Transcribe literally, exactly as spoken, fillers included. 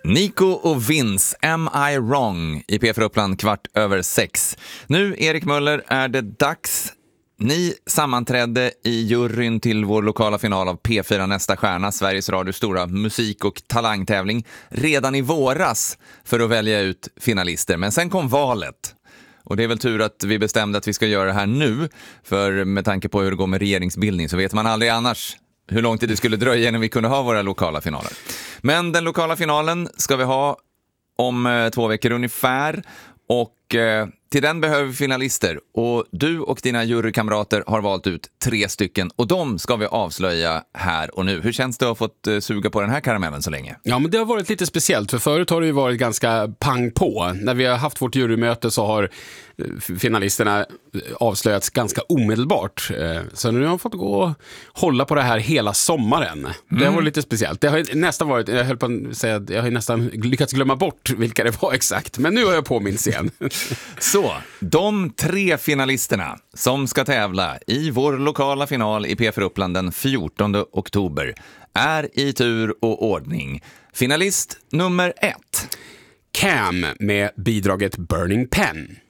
Nico och Vince, Am I Wrong? I P fyra Uppland kvart över sex. Nu, Erik Möller, är det dags. Ni sammanträdde i juryn till vår lokala final av P fyra Nästa stjärna, Sveriges Radios stora musik- och talangtävling, redan i våras för att välja ut finalister. Men sen kom valet. Och det är väl tur att vi bestämde att vi ska göra det här nu. För med tanke på hur det går med regeringsbildning så vet man aldrig annars hur lång tid det skulle dröja innan vi kunde ha våra lokala finaler. Men den lokala finalen ska vi ha om eh, två veckor ungefär. Och eh, till den behöver vi finalister. Och du och dina jurykamrater har valt ut tre stycken. Och de ska vi avslöja här och nu. Hur känns det att ha fått eh, suga på den här karamellen så länge? Ja, men det har varit lite speciellt. För förut har det ju varit ganska pang på. När vi har haft vårt jurymöte så har finalisterna avslöjats ganska omedelbart. Så nu har jag fått gå och hålla på det här hela sommaren. Mm. Det har varit lite speciellt. Det har nästan varit, jag höll på att säga att jag har nästan lyckats glömma bort vilka det var exakt. Men nu har jag påminns igen. Så, de tre finalisterna som ska tävla i vår lokala final i P fyra Uppland den fjortonde oktober är i tur och ordning. Finalist nummer ett. Cam med bidraget Burning Pen.